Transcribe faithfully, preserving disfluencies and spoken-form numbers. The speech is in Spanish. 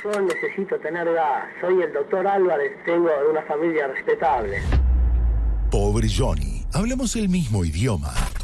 Yo necesito tener gas. Soy el doctor Álvarez, tengo de una familia respetable. Pobre Johnny, hablamos el mismo idioma.